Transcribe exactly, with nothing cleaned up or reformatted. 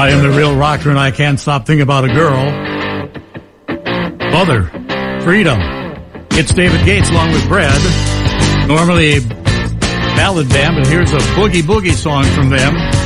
I am the real rocker and I can't stop thinking about a girl. Mother, Freedom. It's David Gates along with Brad. Normally a ballad band, but here's a boogie boogie song from them.